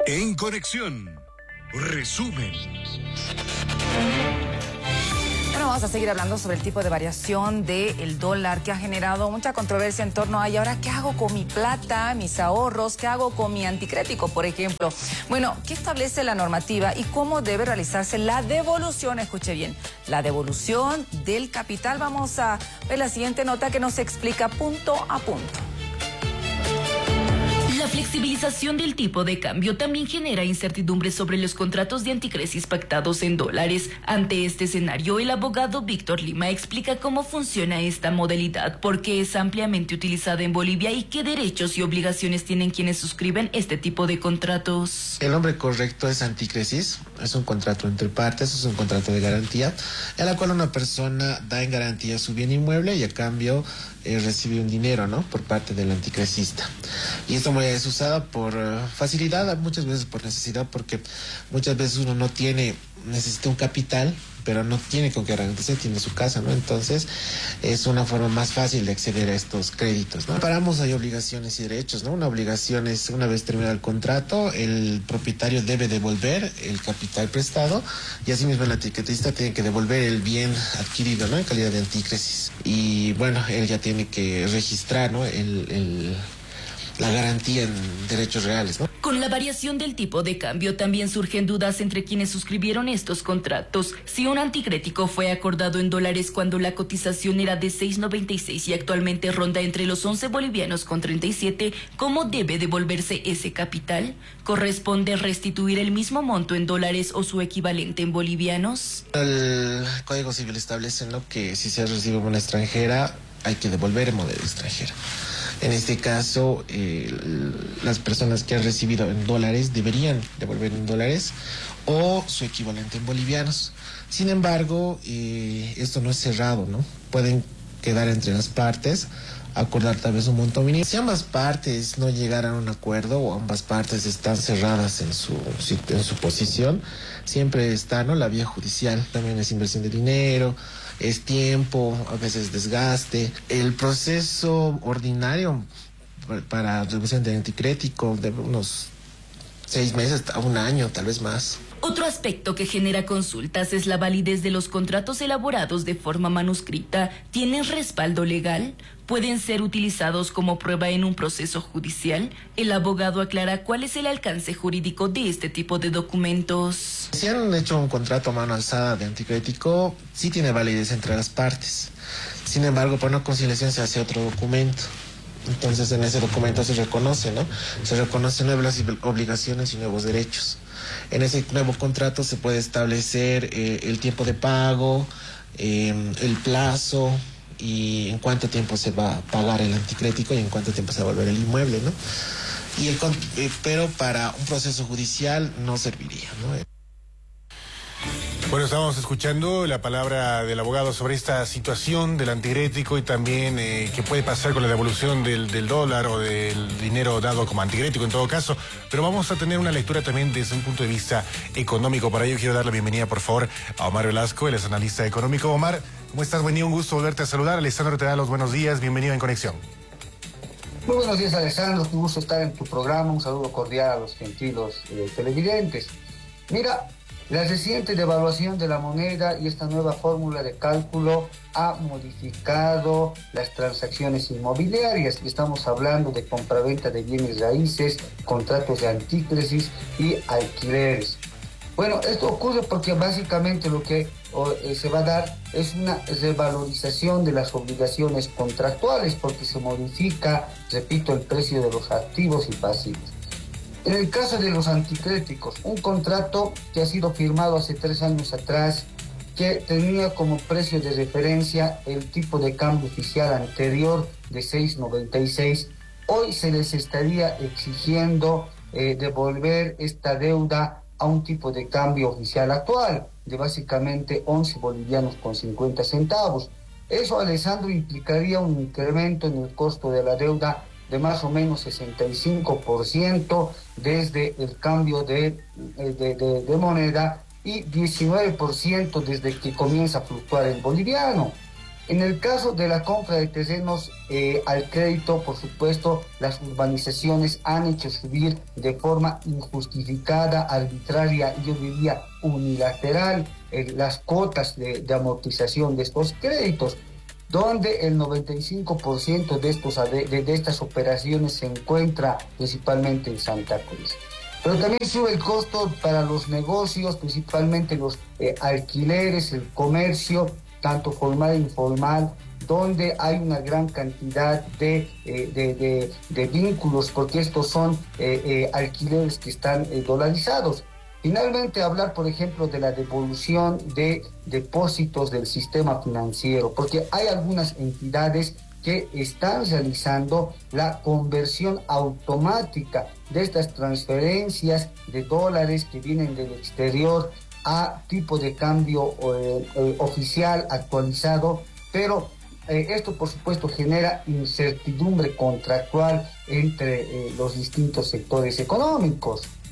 En Conexión, resumen. Bueno, vamos a seguir hablando sobre el tipo de variación del dólar que ha generado mucha controversia en torno a, ¿y ahora qué hago con mi plata, mis ahorros? ¿Qué hago con mi anticrético, por ejemplo? Bueno, ¿qué establece la normativa y cómo debe realizarse la devolución? Escuche bien, la devolución del capital. Vamos a ver la siguiente nota que nos explica punto a punto. La flexibilización del tipo de cambio también genera incertidumbre sobre los contratos de anticrisis pactados en dólares. Ante este escenario, el abogado Víctor Lima explica cómo funciona esta modalidad, por qué es ampliamente utilizada en Bolivia y qué derechos y obligaciones tienen quienes suscriben este tipo de contratos. El nombre correcto es anticrisis, es un contrato entre partes, es un contrato de garantía, en la cual una persona da en garantía su bien inmueble y a cambio recibe un dinero, ¿no?, por parte del anticresista. Y esta modalidad es usada por facilidad, muchas veces por necesidad, porque muchas veces uno necesita un capital, pero no tiene con qué garantizar, tiene su casa, ¿no? Entonces es una forma más fácil de acceder a estos créditos, ¿no? Paramos, hay obligaciones y derechos, ¿no? Una obligación es, una vez terminado el contrato, el propietario debe devolver el capital prestado y asimismo el anticretista tiene que devolver el bien adquirido, ¿no?, en calidad de anticresis. Y bueno, él ya tiene que registrar, ¿no?, la garantía en derechos reales, ¿no? Con la variación del tipo de cambio también surgen dudas entre quienes suscribieron estos contratos. Si un anticrético fue acordado en dólares cuando la cotización era de 6.96 y actualmente ronda entre los 11 bolivianos con 37, ¿cómo debe devolverse ese capital? ¿Corresponde restituir el mismo monto en dólares o su equivalente en bolivianos? El Código Civil establece, ¿no?, que si se recibe moneda extranjera hay que devolver en moneda extranjera. En este caso, las personas que han recibido en dólares deberían devolver en dólares o su equivalente en bolivianos. Sin embargo, esto no es cerrado, ¿no? Pueden quedar entre las partes, acordar tal vez un monto mínimo. Si ambas partes no llegaran a un acuerdo o ambas partes están cerradas en su posición, siempre está, ¿no?, la vía judicial. También es inversión de dinero, es tiempo, a veces desgaste. El proceso ordinario para devolución de anticrético de unos 6 meses a un año, tal vez más. Otro aspecto que genera consultas es la validez de los contratos elaborados de forma manuscrita. ¿Tienen respaldo legal? ¿Pueden ser utilizados como prueba en un proceso judicial? El abogado aclara cuál es el alcance jurídico de este tipo de documentos. Si han hecho un contrato a mano alzada de anticrético, sí tiene validez entre las partes. Sin embargo, por una conciliación se hace otro documento. Entonces, en ese documento se reconoce, ¿no? Se reconocen nuevas obligaciones y nuevos derechos. En ese nuevo contrato se puede establecer el tiempo de pago, el plazo y en cuánto tiempo se va a pagar el anticrético y en cuánto tiempo se va a devolver el inmueble, ¿no? Pero para un proceso judicial no serviría, ¿no? Bueno, estábamos escuchando la palabra del abogado sobre esta situación del anticrético y también qué puede pasar con la devolución del dólar o del dinero dado como anticrético en todo caso, pero vamos a tener una lectura también desde un punto de vista económico. Para ello quiero dar la bienvenida, por favor, a Omar Velasco, él es analista económico. Omar, ¿cómo estás? Buen día, un gusto volverte a saludar. Alessandro te da los buenos días, bienvenido en Conexión. Muy buenos días, Alessandro, un gusto estar en tu programa, un saludo cordial a los gentiles televidentes. Mira, la reciente devaluación de la moneda y esta nueva fórmula de cálculo ha modificado las transacciones inmobiliarias. Estamos hablando de compraventa de bienes raíces, contratos de antícrisis y alquileres. Bueno, esto ocurre porque básicamente lo que se va a dar es una revalorización de las obligaciones contractuales porque se modifica, repito, el precio de los activos y pasivos. En el caso de los anticréticos, un contrato que ha sido firmado hace 3 años atrás, que tenía como precio de referencia el tipo de cambio oficial anterior de 6.96, hoy se les estaría exigiendo devolver esta deuda a un tipo de cambio oficial actual, de básicamente 11 bolivianos con 50 centavos. Eso, Alessandro, implicaría un incremento en el costo de la deuda de más o menos 65% desde el cambio de moneda y 19% desde que comienza a fluctuar el boliviano. En el caso de la compra de terrenos al crédito, por supuesto, las urbanizaciones han hecho subir de forma injustificada, arbitraria, yo diría unilateral, las cuotas de amortización de estos créditos, donde el 95% de estas operaciones se encuentra principalmente en Santa Cruz. Pero también sube el costo para los negocios, principalmente los alquileres, el comercio, tanto formal e informal, donde hay una gran cantidad de vínculos, porque estos son alquileres que están dolarizados. Finalmente, hablar, por ejemplo, de la devolución de depósitos del sistema financiero, porque hay algunas entidades que están realizando la conversión automática de estas transferencias de dólares que vienen del exterior a tipo de cambio oficial actualizado, pero esto por supuesto genera incertidumbre contractual entre los distintos sectores económicos.